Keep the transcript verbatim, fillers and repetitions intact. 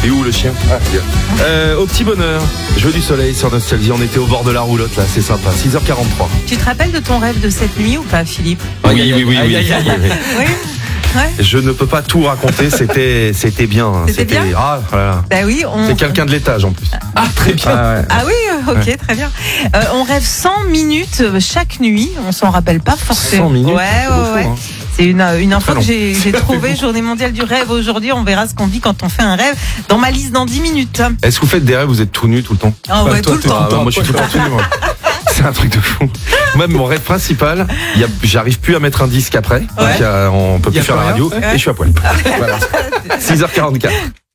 Et où le chien? Ah, bien. Euh, au petit bonheur, jeu du soleil sur Nostalgie. On était au bord de la roulotte là, c'est sympa. six heures quarante-trois. Tu te rappelles de ton rêve de cette nuit ou pas, Philippe? Oui, oui, oui, oui. Aïe, aïe, aïe, aïe. Oui. Ouais. Je ne peux pas tout raconter, c'était, c'était bien. C'était bien Ah, voilà. Bah oui, on... C'est quelqu'un de l'étage en plus. Ah, très bien. Ah, ouais. Ah oui, euh, ok, ouais. Très bien. Euh, on rêve cent minutes chaque nuit, on s'en rappelle pas forcément. cent minutes, Ouais, c'est ouais, beaucoup, ouais. hein. C'est une, une info Très que j'ai, j'ai trouvée, Journée mondiale du rêve aujourd'hui. On verra ce qu'on vit quand on fait un rêve dans ma liste dans dix minutes. Est-ce que vous faites des rêves, vous êtes tout nu tout le temps? Ah ouais, Bah, toi, tout le toi, temps. Ah, bah, moi je suis tout le temps tout nu. Moi. C'est un truc de fou. Moi, mon rêve principal, il y a, j'arrive plus à mettre un disque après. Ouais. Donc, euh, on peut Il y plus a faire la plus radio. rien. Et je suis à poil. Voilà. six heures quarante-quatre.